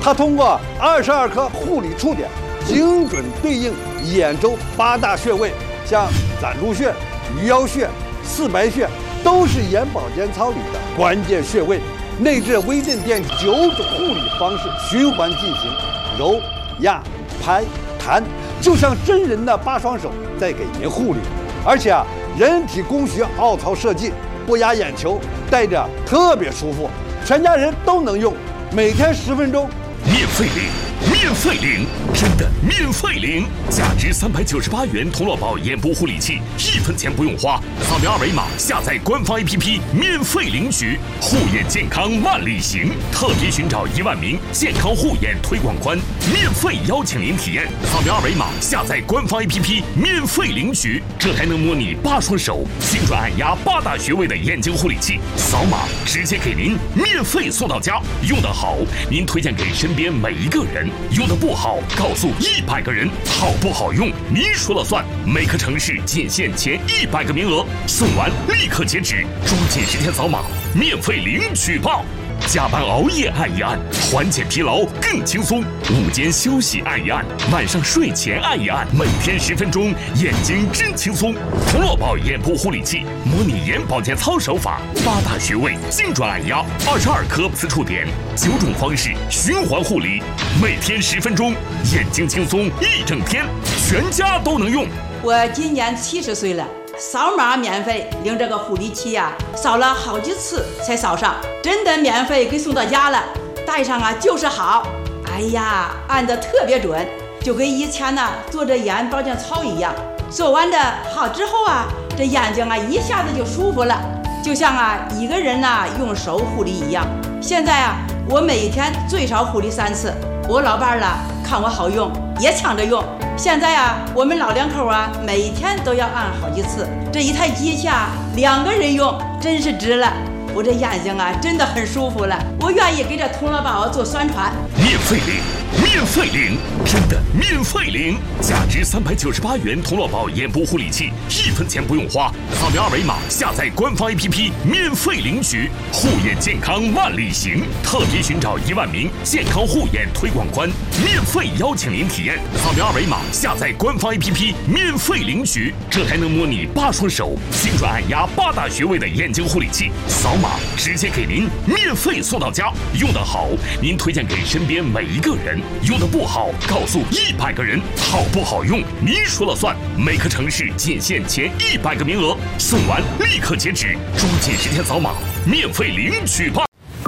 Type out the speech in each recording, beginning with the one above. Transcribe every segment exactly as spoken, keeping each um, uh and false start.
它通过二十二颗护理触点，精准对应眼周八大穴位，像攒竹穴、鱼腰穴、四白穴，都是眼保健操里的关键穴位。内置微震电九种护理方式循环进行，揉、压、拍、弹，就像真人的八双手在给您护理。而且啊，人体工学凹槽设计，不压眼球，戴着特别舒服，全家人都能用，每天十分钟， 免费领。免费领，真的免费领！价值三百九十八元童乐宝眼部护理器，一分钱不用花，扫描二维码下载官方 A P P 免费领取，护眼健康万里行。特别寻找一万名健康护眼推广官，免费邀请您体验。扫描二维码下载官方 A P P 免费领取，这还能模拟八双手精准按压八大穴位的眼睛护理器，扫码直接给您免费送到家。用得好，您推荐给身边每一个人。用的不好，告诉一百个人，好不好用您说了算。每个城市仅限前一百个名额，送完立刻截止，抓紧时间扫码，免费领取吧！加班熬夜按一按，缓解疲劳更轻松；午间休息按一按，晚上睡前按一按，每天十分钟，眼睛真轻松。童乐宝眼部护理器模拟眼保健操手法，八大穴位精准按压，二十二颗磁触点，九种方式循环护理，每天十分钟，眼睛轻松一整天，全家都能用。 我今年七十岁了。扫码免费领这个护理器呀、啊，扫了好几次才扫上，真的免费给送到家了。戴上啊就是好，哎呀，按得特别准，就跟以前呢做着眼保健操一样。做完的好之后啊，这眼睛啊一下子就舒服了，就像啊一个人呐用手护理一样。现在啊，我每天最少护理三次。我老伴儿了看我好用，也抢着用。现在啊，我们老两口啊，每天都要按好几次。这一台机器啊，两个人用真是值了。我这眼睛啊，真的很舒服了。我愿意给这童乐宝做宣传。 免费领，免费领，真的免费领！价值三百九十八元童乐宝眼部护理器，一分钱不用花，扫描二维码下载官方 A P P 免费领取，护眼健康万里行。特别寻找一万名健康护眼推广官，免费邀请您体验。扫描二维码下载官方 A P P 免费领取，这还能模拟八双手精准按压八大穴位的眼睛护理器，扫码直接给您免费送到家。用得好，您推荐给身边每一个人；用得不好，告诉一百个人，好不好用您说了算。每个城市仅限前一百个名额，送完立刻截止，抓紧时间扫码，免费领取吧！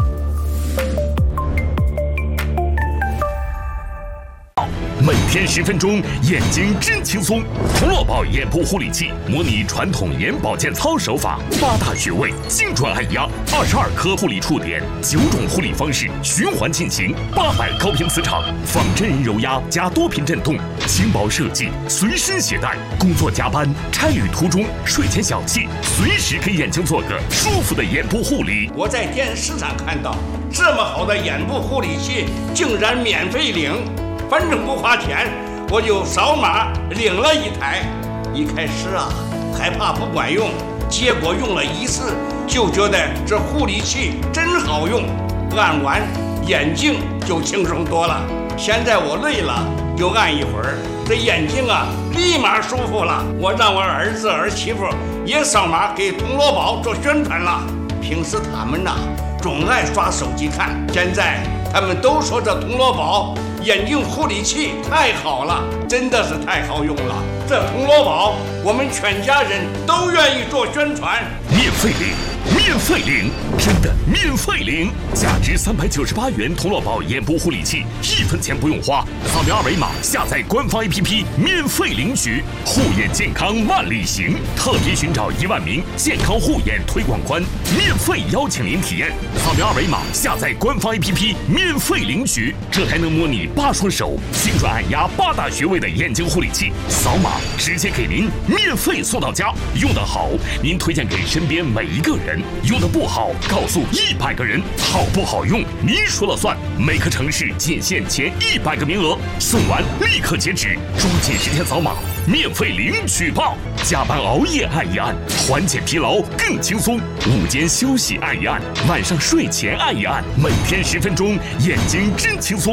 每天十分钟，眼睛真轻松。童乐宝眼部护理器模拟传统眼保健操手法，八大穴位精准按压，二十二颗护理触点，九种护理方式循环进行，八百高频磁场，仿真人揉压加多频震动，轻薄设计，随身携带。工作加班、差旅途中、睡前小憩，随时给眼睛做个舒服的眼部护理。 我在电视上看到这么好的眼部护理器，竟然免费领。反正不花钱，我就扫码领了一台。一开始啊，害怕不管用，结果用了一次，就觉得这护理器真好用，按完眼睛就轻松多了。现在我累了，就按一会儿，这眼睛啊立马舒服了。我让我儿子儿媳妇也扫码给童乐宝做宣传了。平时他们呐、啊、总爱刷手机看，现在他们都说这童乐宝眼睛护理器太好了，真的是太好用了。这童乐宝，我们全家人都愿意做宣传。 免费领，免费领，真的免费领！价值三百九十八元童乐宝眼部护理器，一分钱不用花，扫描二维码下载官方 A P P 免费领取，护眼健康万里行。特别寻找一万名健康护眼推广官，免费邀请您体验。扫描二维码下载官方 A P P 免费领取，这还能模拟八双手精准按压八大穴位的眼睛护理器，扫码直接给您免费送到家。用得好，您推荐给身边每一个人；用得不好，告诉一百个人，好不好用您说了算。每个城市仅限前一百个名额，送完立刻截止，抓紧时间扫码，免费领取吧！加班熬夜按一按，缓解疲劳更轻松；午间休息按一按，晚上睡前按一按，每天十分钟，眼睛真轻松。